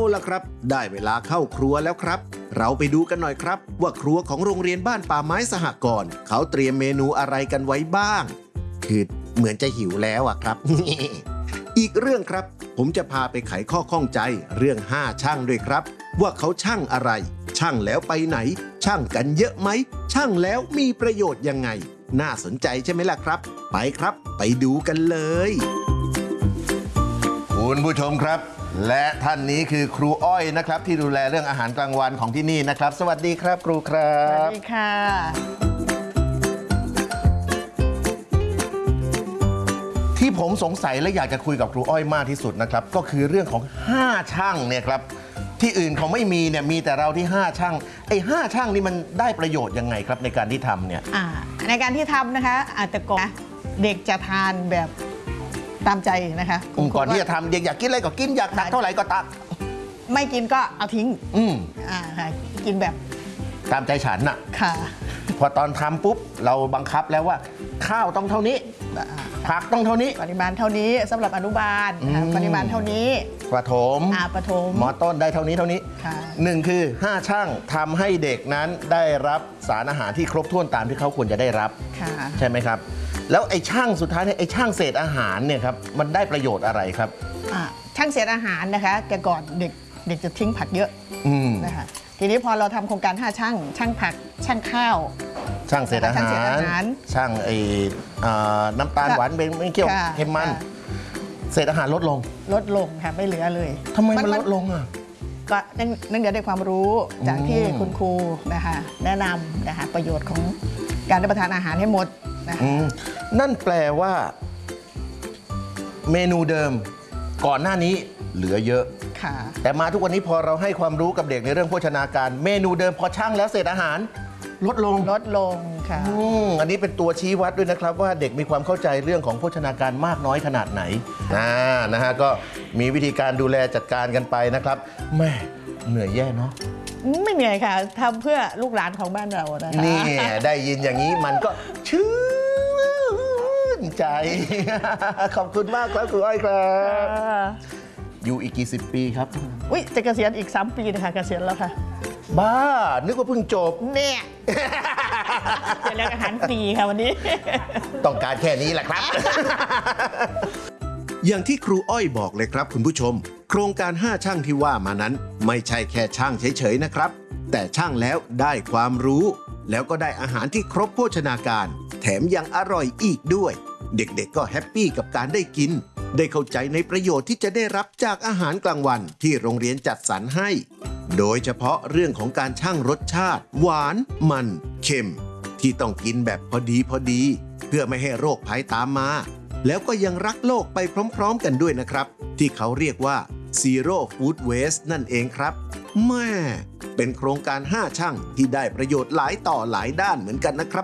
ล่ะครับได้เวลาเข้าครัวแล้วครับเราไปดูกันหน่อยครับว่าครัวของโรงเรียนบ้านป่าไม้สหกรณ์เขาเตรียมเมนูอะไรกันไว้บ้างคือเหมือนจะหิวแล้วอะครับ อีกเรื่องครับผมจะพาไปไขข้อข้องใจเรื่อง5ช่างด้วยครับว่าเขาช่างอะไรช่างแล้วไปไหนช่างกันเยอะไหมช่างแล้วมีประโยชน์ยังไงน่าสนใจใช่ไหมล่ะครับไปครับไปดูกันเลยคุณผู้ชมครับและท่านนี้คือครูอ้อยนะครับที่ดูแลเรื่องอาหารกลางวันของที่นี่นะครับสวัสดีครับครูครับสวัสดีค่ะที่ผมสงสัยและอยากจะคุยกับครูอ้อยมากที่สุดนะครับก็คือเรื่องของ5ช่างเนี่ยครับที่อื่นเขาไม่มีเนี่ยมีแต่เราที่5ช่างไอ้5ช่างนี่มันได้ประโยชน์ยังไงครับในการที่ทำเนี่ยในการที่ทำนะคะอาจจะก่อนเด็กจะทานแบบตามใจนะคะก่อนที่จะทำเด็กอยากกินอะไรก็กินอยากตักเท่าไหร่ก็ตักไม่กินก็เอาทิ้งกินแบบตามใจฉันน่ะค่ะพอตอนทำปุ๊บเราบังคับแล้วว่าข้าวต้องเท่านี้ผักต้องเท่านี้ปริมาณเท่านี้สำหรับอนุบาลปริมาณเท่านี้ประถมม.ต้นได้เท่านี้หนึ่งคือ5ช่างทำให้เด็กนั้นได้รับสารอาหารที่ครบถ้วนตามที่เขาควรจะได้รับใช่ไหมครับแล้วไอ้ช่างสุดท้ายเนี่ยไอ้ช่างเศษอาหารเนี่ยครับมันได้ประโยชน์อะไรครับช่างเศษอาหารนะคะแต่ก่อนเด็กจะทิ้งผักเยอะนะคะทีนี้พอเราทำโครงการ5ช่างผักช่างข้าวช่างเศษอาหารช่างน้ำตาลหวานไม่เกี่ยวเค็มมันเศษอาหารลดลงค่ะไม่เหลือเลยทำไมมันลดลงอ่ะก็เนื่องจากได้ความรู้จากที่คุณครูนะคะแนะนำนะคะประโยชน์ของการรับประทานอาหารให้หมดนะคะนั่นแปลว่าเมนูเดิมก่อนหน้านี้เหลือเยอะแต่มาทุกวันนี้พอเราให้ความรู้กับเด็กในเรื่องโภชนาการเมนูเดิมพอชั่งแล้วเศษอาหารลดลงค่ะอันนี้เป็นตัวชี้วัดด้วยนะครับว่าเด็กมีความเข้าใจเรื่องของโภชนาการมากน้อยขนาดไหนนะฮะก็มีวิธีการดูแลจัดการกันไปนะครับแม่เหนื่อยแย่เนาะไม่เหนื่อยค่ะทำเพื่อลูกหลานของบ้านเรานะคะนี่ได้ยินอย่างนี้มันก็ชื่นใจขอบคุณมากครับครูอ้อยครับอยู่อีกกี่สิบปีครับจะเกษียณอีก3 ปีนะคะเกษียณแล้วค่ะบ้านึกว่าเพิ่งจบเนี่ยจะเลี้ยงอาหารฟรีค่ะวันนี้ต้องการแค่นี้แหละครับอย่างที่ครูอ้อยบอกเลยครับคุณผู้ชมโครงการ5ช่างที่ว่ามานั้นไม่ใช่แค่ช่างเฉยๆนะครับแต่ช่างแล้วได้ความรู้แล้วก็ได้อาหารที่ครบโภชนาการแถมยังอร่อยอีกด้วยเด็กๆก็แฮปปี้กับการได้กินได้เข้าใจในประโยชน์ที่จะได้รับจากอาหารกลางวันที่โรงเรียนจัดสรรให้โดยเฉพาะเรื่องของการชั่งรสชาติหวานมันเค็มที่ต้องกินแบบพอดีเพื่อไม่ให้โรคภัยตามมาแล้วก็ยังรักโลกไปพร้อมๆกันด้วยนะครับที่เขาเรียกว่า Zero Food Waste นั่นเองครับแม่เป็นโครงการ5ช่างที่ได้ประโยชน์หลายต่อหลายด้านเหมือนกันนะครับ